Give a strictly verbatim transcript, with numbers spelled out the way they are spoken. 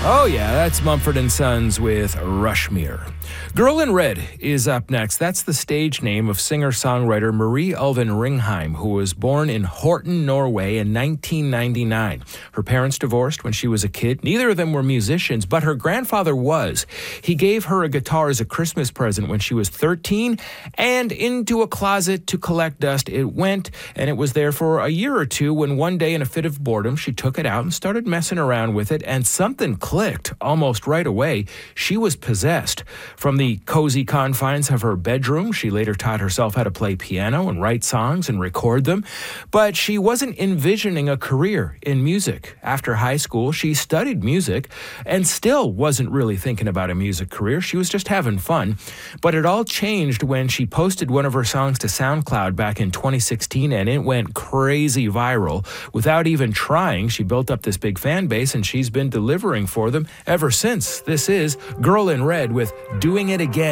Oh yeah, that's Mumford and Sons with Rushmere. Girl in Red is up next. That's the stage name of singer-songwriter Marie Ulven Ringheim, who was born in Horten, Norway in nineteen ninety-nine. Her parents divorced when she was a kid. Neither of them were musicians, but her grandfather was. He gave her a guitar as a Christmas present when she was thirteen, and into a closet to collect dust it went, and it was there for a year or two when one day in a fit of boredom, she took it out and started messing around with it, and something clicked almost right away. She was possessed. From the cozy confines of her bedroom, she later taught herself how to play piano and write songs and record them. But she wasn't envisioning a career in music. After high school, she studied music and still wasn't really thinking about a music career. She was just having fun. But it all changed when she posted one of her songs to SoundCloud back in twenty sixteen, and it went crazy viral. Without even trying, she built up this big fan base, and she's been delivering for them ever since. This is Girl in Red with Doing It Again.